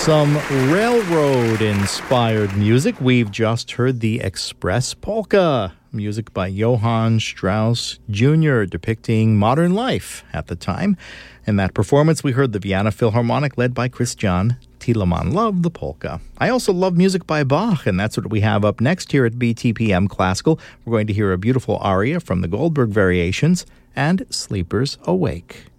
Some railroad-inspired music. We've just heard the Express Polka, music by Johann Strauss Jr., depicting modern life at the time. In that performance, we heard the Vienna Philharmonic led by Christian Thielemann. Love the polka. I also love music by Bach, and that's what we have up next here at BTPM Classical. We're going to hear a beautiful aria from the Goldberg Variations and Sleepers Awake.